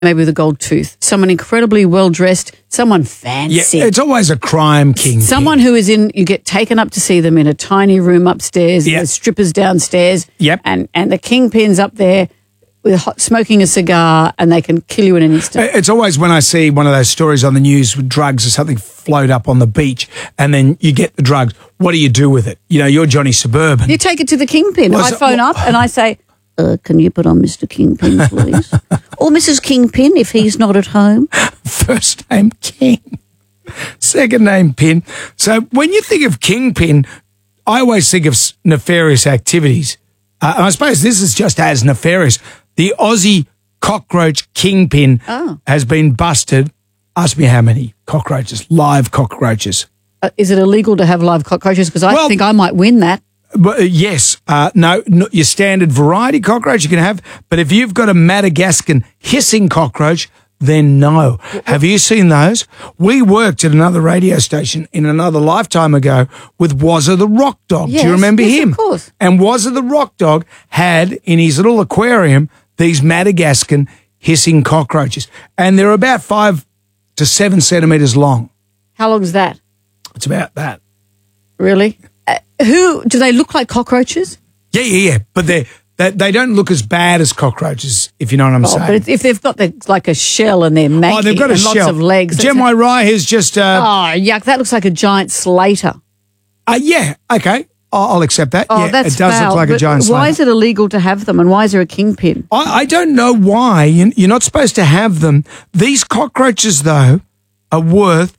maybe with a gold tooth, someone incredibly well-dressed, someone fancy. Yeah, it's always a crime king. Someone who is you get taken up to see them in a tiny room upstairs, and there's strippers downstairs, and the kingpin's up there with smoking a cigar, and they can kill you in an instant. It's always when I see one of those stories on the news with drugs or something float up on the beach, and then you get the drugs. What do you do with it? You know, you're Johnny Suburban. You take it to the kingpin. I phone up and I say, can you put on Mr. Kingpin, please? Or Mrs. Kingpin, if he's not at home. First name King, second name Pin. So when you think of Kingpin, I always think of nefarious activities. And I suppose this is just as nefarious. The Aussie cockroach kingpin has been busted. Ask me how many cockroaches, live cockroaches. Is it illegal to have live cockroaches? Because I think I might win that. Yes. No, your standard variety cockroach you can have. But if you've got a Madagascan hissing cockroach, then no. Have you seen those? We worked at another radio station in another lifetime ago with Wazza the Rock Dog. Yes, do you remember him? Of course. And Wazza the Rock Dog had in his little aquarium these Madagascan hissing cockroaches. And they're about 5 to 7 centimetres long. How long is that? It's about that. Really? Do they look like cockroaches? Yeah. But they don't look as bad as cockroaches, if you know what I'm saying. But if they've got like a shell and they're manky they've got a shell. Lots of legs. Gemini Rye is just... yuck, that looks like a giant slater. Yeah, okay. I'll accept that. Oh, yeah, that's it does foul. look like a giant slater. Why is it illegal to have them, and why is there a kingpin? I don't know why. You're not supposed to have them. These cockroaches, though, are worth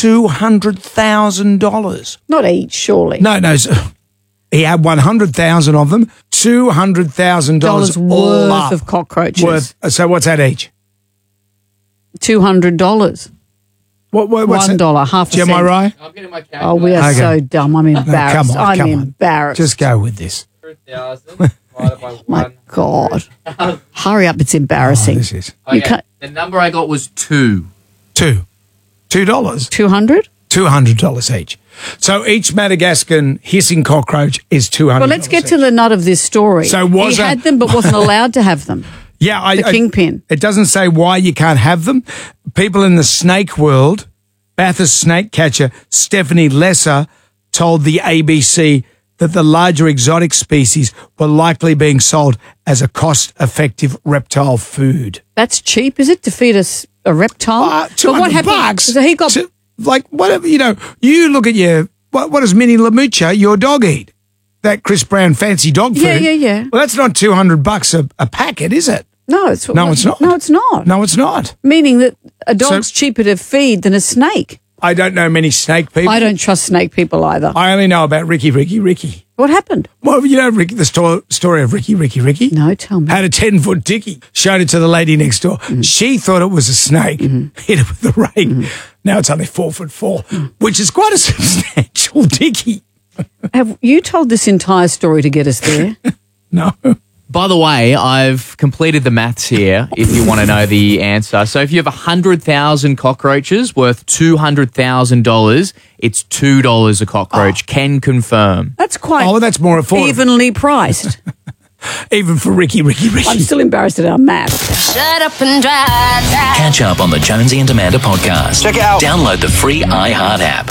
$200,000. Not each, surely. No. He had 100,000 of them, $200,000 worth of cockroaches. So what's that each? $200. What's $1, half a cent. Am I right? I'm getting my calculator. Oh, we are so dumb. I'm embarrassed. Come on. Embarrassed. Just go with this. 100,000 divided by My God. Hurry up, it's embarrassing. This is. Okay, the number I got was 2. $2. $200? $200 each. So each Madagascan hissing cockroach is $200. Well, let's get to the nut of this story. So he had them but wasn't allowed to have them. Yeah, the kingpin. It doesn't say why you can't have them. People in the snake world, Bathurst snake catcher Stephanie Lesser told the ABC that the larger exotic species were likely being sold as a cost-effective reptile food. That's cheap, is it, to feed a reptile? $200 what happened? So he got like whatever, you look at what does Minnie Lamucha, your dog, eat? That Chris Brown fancy dog food. Yeah. Well, that's not $200 a packet, is it? No, it's not. No, it's not. No, it's not. Meaning that a dog's cheaper to feed than a snake. I don't know many snake people. I don't trust snake people either. I only know about Ricky. What happened? Well, you know the story of Ricky? No, tell me. Had a 10-foot dickie, showed it to the lady next door. Mm-hmm. She thought it was a snake, hit it with the rake. Mm-hmm. Now it's only 4'4", which is quite a substantial dickie. Have you told this entire story to get us there? No. By the way, I've completed the maths here if you want to know the answer. So if you have 100,000 cockroaches worth $200,000, it's $2 a cockroach. Can confirm. That's quite that's more affordable. Evenly priced. Even for Ricky. I'm still embarrassed at our maths. Shut up and drive. Catch up on the Jonesy and Amanda podcast. Check it out. Download the free iHeart app.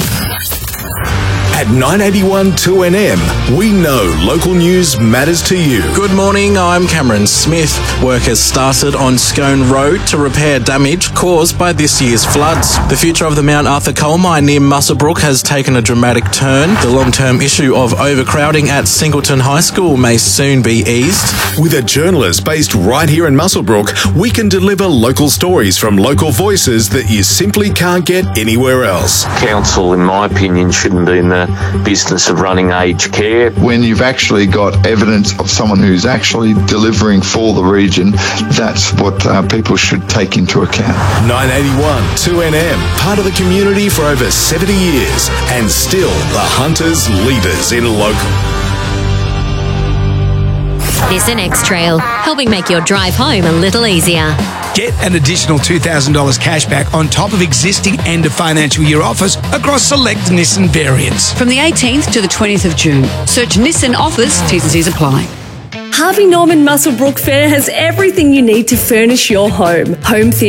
At 981 2NM, we know local news matters to you. Good morning, I'm Cameron Smith. Work has started on Scone Road to repair damage caused by this year's floods. The future of the Mount Arthur coal mine near Muswellbrook has taken a dramatic turn. The long-term issue of overcrowding at Singleton High School may soon be eased. With a journalist based right here in Muswellbrook, we can deliver local stories from local voices that you simply can't get anywhere else. Council, in my opinion, shouldn't be in the business of running aged care. When you've actually got evidence of someone who's actually delivering for the region, that's what people should take into account. 981 2NM, part of the community for over 70 years and still the Hunters leaders in local. Nissan X-Trail, helping make your drive home a little easier. Get an additional $2,000 cash back on top of existing end of financial year offers across select Nissan variants. From the 18th to the 20th of June. Search Nissan offers, T's and C's apply. Harvey Norman Muswellbrook Fair has everything you need to furnish your home. Home theatre